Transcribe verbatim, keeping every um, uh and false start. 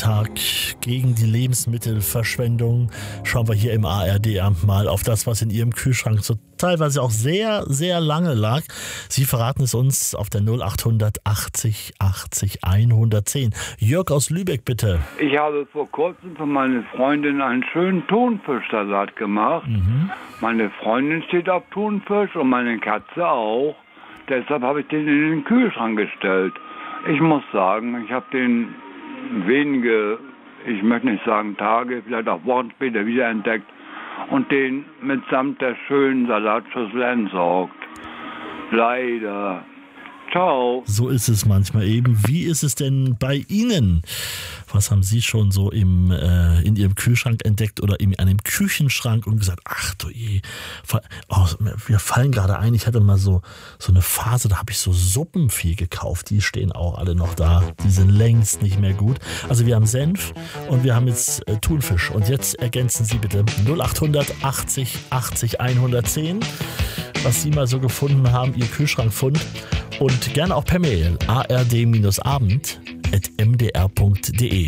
Tag gegen die Lebensmittelverschwendung schauen wir hier im A R D-Amt mal auf das, was in Ihrem Kühlschrank so teilweise auch sehr, sehr lange lag. Sie verraten es uns auf der null achthundert achtzig achtzig hundertzehn. Jörg aus Lübeck, bitte. Ich habe vor kurzem für meine Freundin einen schönen Thunfischsalat gemacht. Mhm. Meine Freundin steht auf Thunfisch und meine Katze auch. Deshalb habe ich den in den Kühlschrank gestellt. Ich muss sagen, ich habe den wenige, ich möchte nicht sagen Tage, vielleicht auch Wochen später wiederentdeckt und den mitsamt der schönen Salatschüssel entsorgt. Leider. Ciao. So ist es manchmal eben. Wie ist es denn bei Ihnen? Was haben Sie schon so im, äh, in Ihrem Kühlschrank entdeckt oder in einem Küchenschrank und gesagt, ach du je, oh, wir fallen gerade ein, ich hatte mal so, so eine Phase, da habe ich so Suppen viel gekauft, die stehen auch alle noch da, die sind längst nicht mehr gut. Also wir haben Senf und wir haben jetzt äh, Thunfisch und jetzt ergänzen Sie bitte null achthundert achtzig achtzig hundertzehn, was Sie mal so gefunden haben, Ihr Kühlschrankfund. Und gerne auch per Mail a r d abend at m d r punkt d e.